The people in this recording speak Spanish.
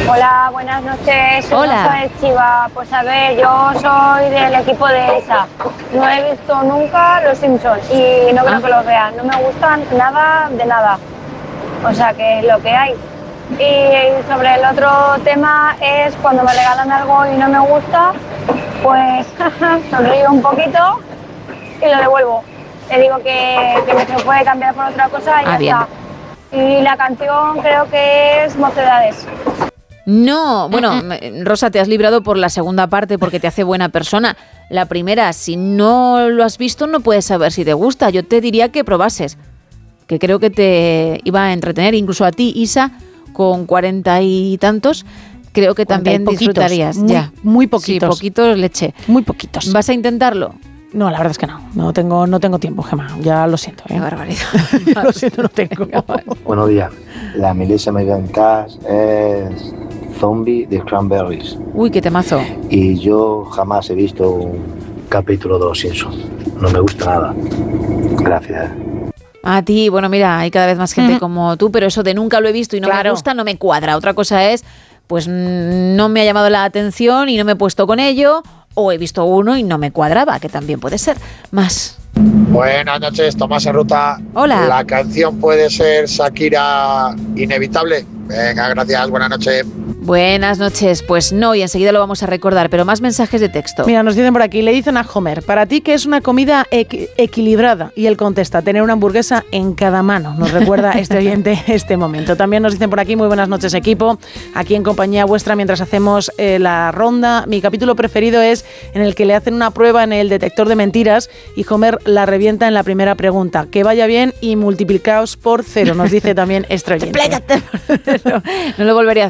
Hola, buenas noches. Hola. Soy Chiva. Pues a ver, yo soy del equipo de ESA. No he visto nunca Los Simpsons y no creo que los vea. No me gustan nada de nada. O sea que es lo que hay. Y sobre el otro tema es cuando me regalan algo y no me gusta, pues sonrío un poquito y lo devuelvo. Le digo que se puede cambiar por otra cosa y ya bien. está. Y la canción creo que es Mocedades. No, bueno, Rosa, te has librado por la segunda parte porque te hace buena persona. La primera, si no lo has visto, no puedes saber si te gusta. Yo te diría que probases, que creo que te iba a entretener, incluso a ti, Isa, con 40 y tantos, creo que también disfrutarías. Muy poquitos. Sí, poquitos leche. Muy poquitos. ¿Vas a intentarlo? No, la verdad es que no. No tengo tiempo, Gemma. Ya lo siento. Qué barbaridad. Lo siento, no tengo. Buenos días. La Melissa Megan Cash es Zombie de Cranberries. Uy, qué temazo. Y yo jamás he visto un capítulo de Los Simpsons. No me gusta nada. Gracias. A ti, bueno, mira, hay cada vez más gente como tú, pero eso de nunca lo he visto y no me gusta no me cuadra. Otra cosa es, pues no me ha llamado la atención y no me he puesto con ello, o he visto uno y no me cuadraba, que también puede ser. Más. Buenas noches, Tomás en Ruta. Hola. La canción puede ser Shakira, Inevitable. Venga, gracias, buenas noches. Buenas noches, pues no, y enseguida lo vamos a recordar, pero más mensajes de texto. Mira, nos dicen por aquí, le dicen a Homer, para ti que es una comida equilibrada, y él contesta, tener una hamburguesa en cada mano. Nos recuerda este oyente este momento. También nos dicen por aquí, muy buenas noches equipo, aquí en compañía vuestra mientras hacemos la ronda. Mi capítulo preferido es en el que le hacen una prueba en el detector de mentiras y Homer la revienta en la primera pregunta. Que vaya bien y multiplicaos por 0, nos dice también este oyente. No lo volvería a